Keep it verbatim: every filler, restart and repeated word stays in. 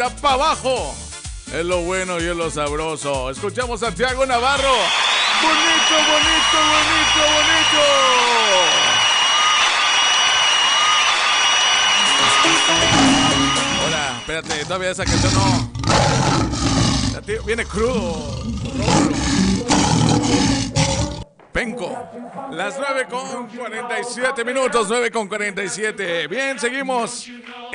para abajo. Es lo bueno y es lo sabroso. Escuchamos a Santiago Navarro. Bonito, bonito, bonito, bonito. Hola, espérate, todavía esa canción no. Viene crudo. Penco. Las nueve con cuarenta y siete minutos, nueve con cuarenta y siete. Bien, seguimos.